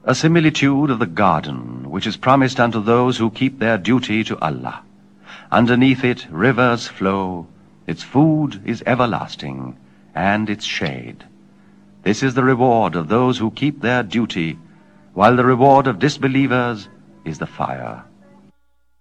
A similitude of the garden, which is promised unto those who keep their duty to Allah. Underneath it rivers flow, its food is everlasting, and its shade. This is the reward of those who keep their duty, while the reward of disbelievers is the fire.